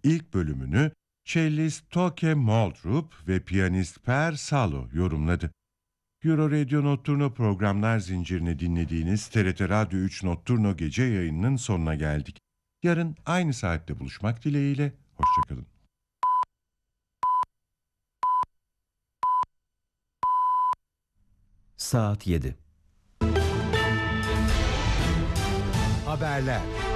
ilk bölümünü cellist Toke Moldrup ve piyanist Per Salo yorumladı. Euro Radio Notturno programlar zincirini dinlediğiniz TRT Radyo 3 Notturno gece yayınının sonuna geldik. Yarın aynı saatte buluşmak dileğiyle, hoşçakalın. Saat 7. Haberler.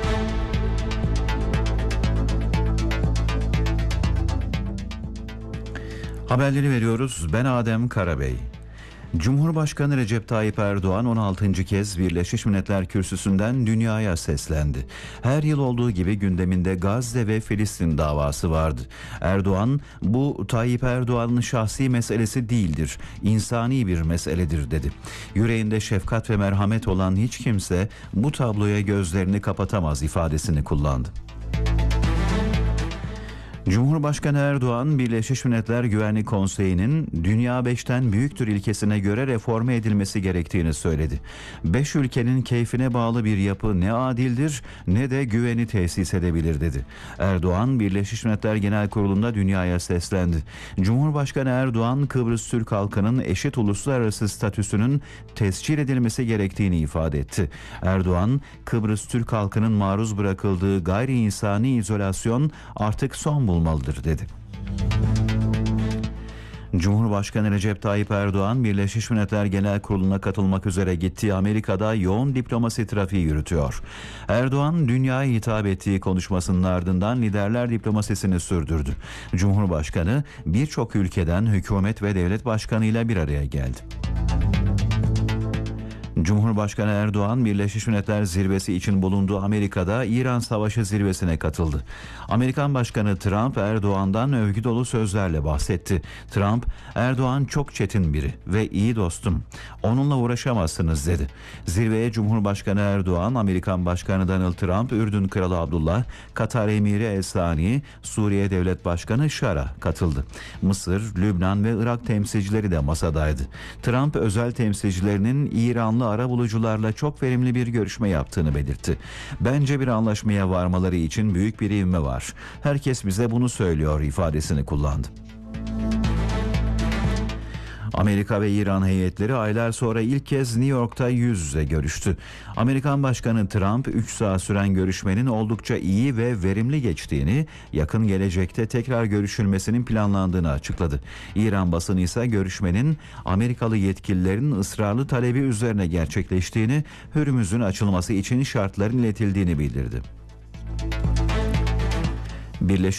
Haberleri veriyoruz. Ben Adem Karabey. Cumhurbaşkanı Recep Tayyip Erdoğan 16. kez Birleşmiş Milletler Kürsüsü'nden dünyaya seslendi. Her yıl olduğu gibi gündeminde Gazze ve Filistin davası vardı. Erdoğan, bu Tayyip Erdoğan'ın şahsi meselesi değildir, insani bir meseledir dedi. Yüreğinde şefkat ve merhamet olan hiç kimse bu tabloya gözlerini kapatamaz ifadesini kullandı. Cumhurbaşkanı Erdoğan, Birleşmiş Milletler Güvenlik Konseyi'nin Dünya 5'ten büyüktür ilkesine göre reforme edilmesi gerektiğini söyledi. 5 ülkenin keyfine bağlı bir yapı ne adildir ne de güveni tesis edebilir dedi. Erdoğan, Birleşmiş Milletler Genel Kurulu'nda dünyaya seslendi. Cumhurbaşkanı Erdoğan, Kıbrıs Türk halkının eşit uluslararası statüsünün tescil edilmesi gerektiğini ifade etti. Erdoğan, Kıbrıs Türk halkının maruz bırakıldığı gayri insani izolasyon artık son bulmalıdır dedi. Cumhurbaşkanı Recep Tayyip Erdoğan, Birleşmiş Milletler Genel Kurulu'na katılmak üzere gittiği Amerika'da yoğun diplomasi trafiği yürütüyor. Erdoğan, dünyaya hitap ettiği konuşmasının ardından liderler diplomasisini sürdürdü. Cumhurbaşkanı birçok ülkeden hükümet ve devlet başkanıyla bir araya geldi. Cumhurbaşkanı Erdoğan, Birleşmiş Milletler Zirvesi için bulunduğu Amerika'da İran Savaşı Zirvesi'ne katıldı. Amerikan Başkanı Trump, Erdoğan'dan övgü dolu sözlerle bahsetti. Trump, Erdoğan çok çetin biri ve iyi dostum. Onunla uğraşamazsınız dedi. Zirveye Cumhurbaşkanı Erdoğan, Amerikan Başkanı Donald Trump, Ürdün Kralı Abdullah, Katar Emiri El Sani, Suriye Devlet Başkanı Şara katıldı. Mısır, Lübnan ve Irak temsilcileri de masadaydı. Trump, özel temsilcilerinin İranlı arabulucularla çok verimli bir görüşme yaptığını belirtti. Bence bir anlaşmaya varmaları için büyük bir ivme var. Herkes bize bunu söylüyor ifadesini kullandı. Amerika ve İran heyetleri aylar sonra ilk kez New York'ta yüz yüze görüştü. Amerikan Başkanı Trump, 3 saat süren görüşmenin oldukça iyi ve verimli geçtiğini, yakın gelecekte tekrar görüşülmesinin planlandığını açıkladı. İran basını ise görüşmenin Amerikalı yetkililerin ısrarlı talebi üzerine gerçekleştiğini, Hürmüz'ün açılması için şartların iletildiğini bildirdi. Birleşmiş